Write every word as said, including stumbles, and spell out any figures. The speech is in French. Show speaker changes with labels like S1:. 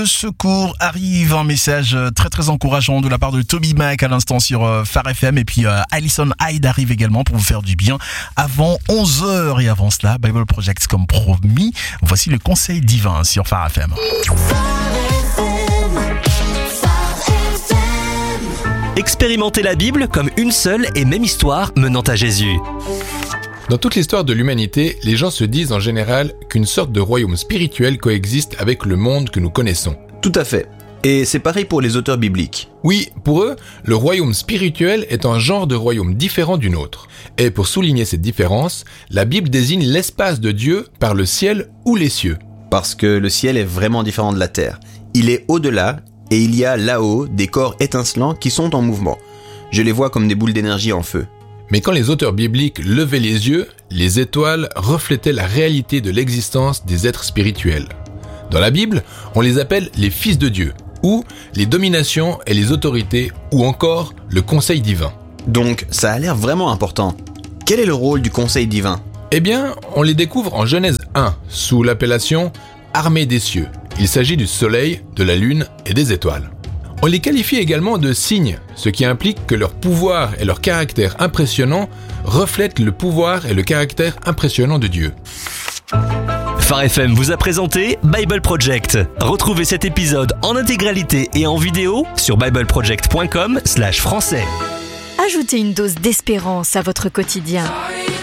S1: secours arrive. Un message très très encourageant de la part de Toby Mac à l'instant sur euh, Phare F M. Et puis euh, Alison Hyde arrive également pour vous faire du bien avant onze heures. Et avant cela, Bible Project comme promis. Voici le conseil divin sur Phare F M.
S2: Expérimentez la Bible comme une seule et même histoire menant à Jésus.
S3: Dans toute l'histoire de l'humanité, les gens se disent en général qu'une sorte de royaume spirituel coexiste avec le monde que nous connaissons.
S4: Tout à fait. Et c'est pareil pour les auteurs bibliques.
S3: Oui, pour eux, le royaume spirituel est un genre de royaume différent du nôtre. Et pour souligner cette différence, la Bible désigne l'espace de Dieu par le ciel ou les cieux.
S4: Parce que le ciel est vraiment différent de la terre. Il est au-delà, et il y a là-haut des corps étincelants qui sont en mouvement. Je les vois comme des boules d'énergie en feu.
S3: Mais quand les auteurs bibliques levaient les yeux, les étoiles reflétaient la réalité de l'existence des êtres spirituels. Dans la Bible, on les appelle les fils de Dieu, ou les dominations et les autorités, ou encore le conseil divin.
S4: Donc, ça a l'air vraiment important. Quel est le rôle du conseil divin ?
S3: Eh bien, on les découvre en Genèse un, sous l'appellation « armée des cieux ». Il s'agit du soleil, de la lune et des étoiles. On les qualifie également de signes, ce qui implique que leur pouvoir et leur caractère impressionnant reflètent le pouvoir et le caractère impressionnant de Dieu.
S2: Phare F M vous a présenté Bible Project. Retrouvez cet épisode en intégralité et en vidéo sur bibleproject point com slash français.
S5: Ajoutez une dose d'espérance à votre quotidien.